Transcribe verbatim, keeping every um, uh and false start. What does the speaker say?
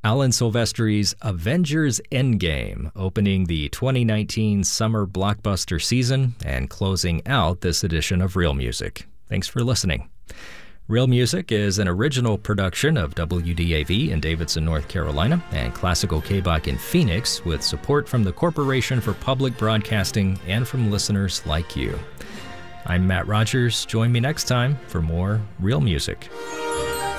Alan Silvestri's Avengers Endgame, opening the twenty nineteen summer blockbuster season and closing out this edition of Real Music. Thanks for listening. Real Music is an original production of W D A V in Davidson, North Carolina, and Classical K B O C in Phoenix, with support from the Corporation for Public Broadcasting and from listeners like you. I'm Matt Rogers. Join me next time for more Real Music.